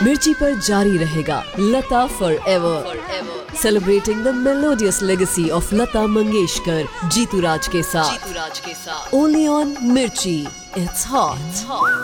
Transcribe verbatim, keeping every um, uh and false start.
मिर्ची पर जारी रहेगा लता for ever, celebrating the melodious legacy of Lata Mangeshkar, Jitu राज के साथ, ओनली ऑन मिर्ची, इट्स हॉट।